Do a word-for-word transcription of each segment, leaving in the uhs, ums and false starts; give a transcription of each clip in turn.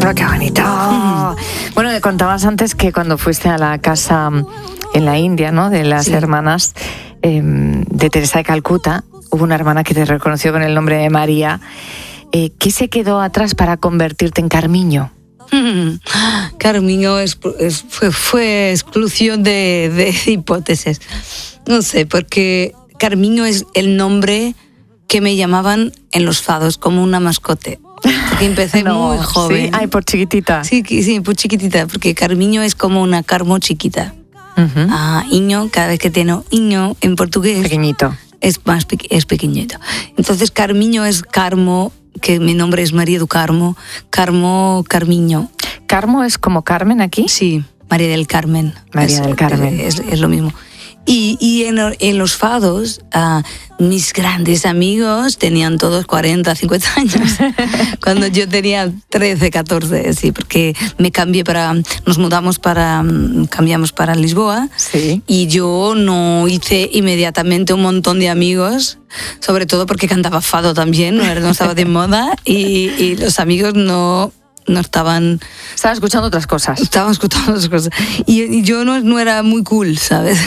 Oh, ¡qué bonito! Mm. Bueno, me contabas antes que cuando fuiste a la casa en la India, ¿no?, de las sí. hermanas eh, de Teresa de Calcuta, hubo una hermana que te reconoció con el nombre de María. Eh, ¿Qué se quedó atrás para convertirte en Carmiño? Mm. Carmiño es, es, fue, fue exclusión de, de hipótesis. No sé, porque Carmiño es el nombre que me llamaban en los fados, como una mascote. Porque empecé no, muy joven. ¿Sí? Ay, por chiquitita. Sí, sí, por chiquitita, porque Carmiño es como una Carmo chiquita. Uh-huh. Ah, Iño, cada vez que tiene Iño en portugués. Pequeñito. Es más pe- es pequeñito. Entonces Carmiño es Carmo, que mi nombre es María do Carmo, Carmo Carmiño. ¿Carmo es como Carmen aquí? Sí, María del Carmen. María es, del Carmen. Es, es lo mismo. Y, y en, en los fados, uh, mis grandes amigos tenían todos cuarenta, cincuenta años. Cuando yo tenía trece, catorce, sí, porque me cambié para, nos mudamos para, cambiamos para Lisboa. Sí. Y yo no hice inmediatamente un montón de amigos, sobre todo porque cantaba fado también, no, no estaba de moda, y, y los amigos no... no estaban... Estaban escuchando otras cosas. Estaban escuchando otras cosas. Y, y yo no, no era muy cool, ¿sabes?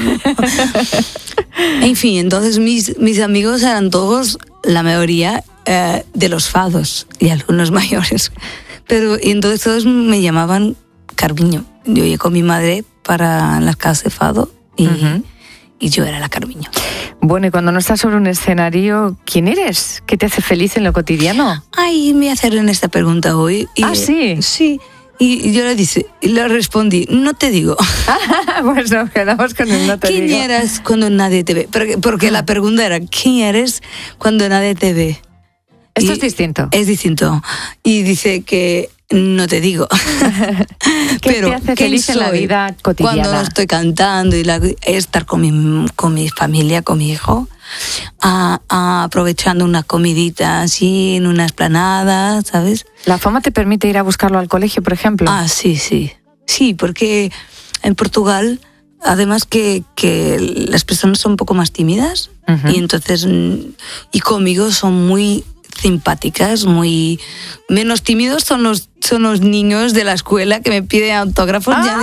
En fin, entonces mis, mis amigos eran todos, la mayoría, eh, de los fados y algunos mayores. Pero y entonces todos me llamaban Carmiño. Yo llegué con mi madre para las casas de fado y, uh-huh. y yo era la Carmiño. Bueno, y cuando no estás sobre un escenario, ¿quién eres? ¿Qué te hace feliz en lo cotidiano? Ay, me hicieron esta pregunta hoy. Y, ¿Ah, sí? Sí. Y yo le dije, y le respondí, no te digo. Pues nos quedamos con el no te ¿Quién digo. ¿Quién eres cuando nadie te ve? Porque, porque la pregunta era, ¿quién eres cuando nadie te ve? Esto y es distinto. Es distinto. Y dice que no te digo. ¿Qué Pero, te hace feliz en la vida cotidiana? Cuando no estoy cantando y la, estar con mi, con mi familia, con mi hijo, a, a, aprovechando una comidita así en una esplanada, ¿sabes? ¿La fama te permite ir a buscarlo al colegio, por ejemplo? Ah, sí, sí. Sí, porque en Portugal, además que, que las personas son un poco más tímidas, uh-huh. y entonces, y conmigo son muy simpáticas, muy menos tímidos son los son los niños de la escuela que me piden autógrafos. Ah.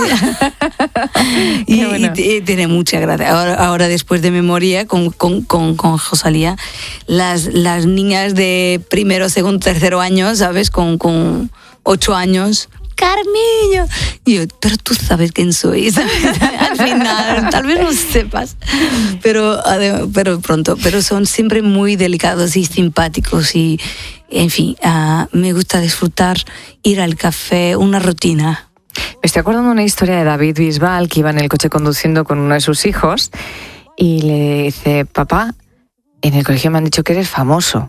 Ya, y, bueno. y, y tiene mucha gracia. Ahora, ahora después de memoria con, con, con, con Rosalía, las, las niñas de primero, segundo, tercero año, ¿sabes? Con, con ocho años. Carmiño. Y yo, pero tú sabes quién soy, ¿sabes? Al final, tal vez no sepas, pero, pero pronto, pero son siempre muy delicados y simpáticos y, en fin, uh, me gusta disfrutar, ir al café, una rutina. Me estoy acordando de una historia de David Bisbal que iba en el coche conduciendo con uno de sus hijos y le dice, papá, en el colegio me han dicho que eres famoso.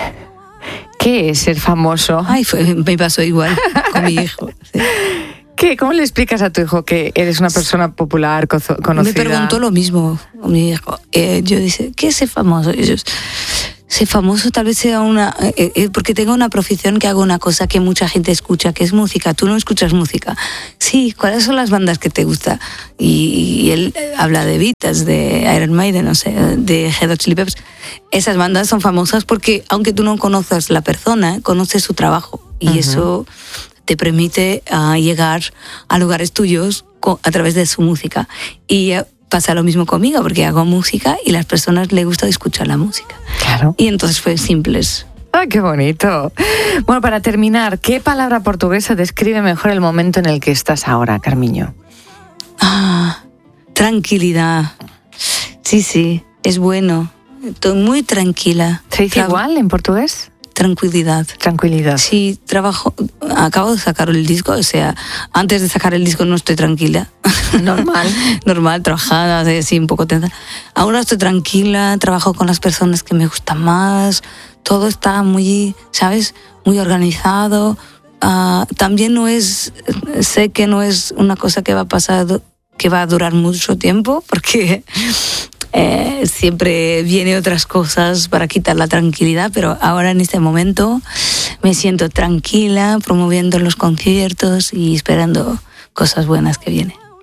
¿Qué es ser famoso? Ay, fue, me pasó igual con mi hijo. Sí. ¿Qué? ¿Cómo le explicas a tu hijo que eres una persona popular, co- conocida? Me preguntó lo mismo mi hijo. Eh, yo dije, ¿qué es ser famoso? Y yo, ser famoso tal vez sea una... Eh, eh, porque tengo una profesión que hago una cosa que mucha gente escucha, que es música. Tú no escuchas música. Sí, ¿cuáles son las bandas que te gustan? Y, y él habla de Beatles, de Iron Maiden, no sé, de Red Hot Chili Peppers. Esas bandas son famosas porque, aunque tú no conozcas la persona, conoces su trabajo. Y uh-huh. eso te permite uh, llegar a lugares tuyos con, a través de su música. Y uh, pasa lo mismo conmigo, porque hago música y a las personas les gusta escuchar la música. Claro. Y entonces fue simples. ¡Ay, qué bonito! Bueno, para terminar, ¿qué palabra portuguesa describe mejor el momento en el que estás ahora, Carmiño? Ah, tranquilidad. Sí, sí, es bueno. Estoy muy tranquila. ¿Se dice Tra- igual en portugués? Tranquilidad. Tranquilidad. Sí, trabajo, acabo de sacar el disco, o sea, antes de sacar el disco no estoy tranquila. Normal. Normal, trabajada, así un poco tensa. Ahora estoy tranquila, trabajo con las personas que me gustan más, todo está muy, ¿sabes? Muy organizado. Uh, también no es, sé que no es una cosa que va a pasar, que va a durar mucho tiempo, porque... Eh, siempre viene otras cosas para quitar la tranquilidad, pero ahora en este momento me siento tranquila, promoviendo los conciertos y esperando cosas buenas que vienen.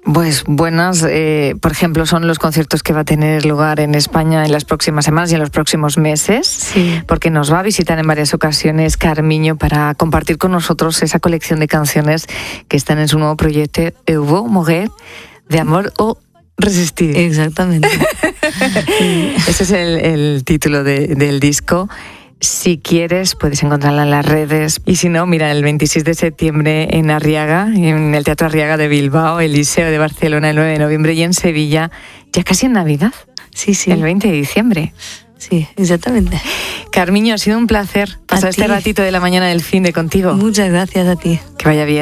Pues buenas, eh, por ejemplo, son los conciertos que va a tener lugar en España en las próximas semanas y en los próximos meses, sí. porque nos va a visitar en varias ocasiones Carmiño para compartir con nosotros esa colección de canciones que están en su nuevo proyecto Evo Moguer, de amor o resistir. Exactamente. Ese es el, el título de, del disco. Si quieres, puedes encontrarla en las redes. Y si no, mira, el veintiséis de septiembre en Arriaga, en el Teatro Arriaga de Bilbao, el Liceo de Barcelona el nueve de noviembre y en Sevilla, ya casi en Navidad. Sí, sí. El veinte de diciembre. Sí, exactamente. Carmiño, ha sido un placer pasar este ratito de la mañana del fin de contigo. Muchas gracias a ti. Que vaya bien.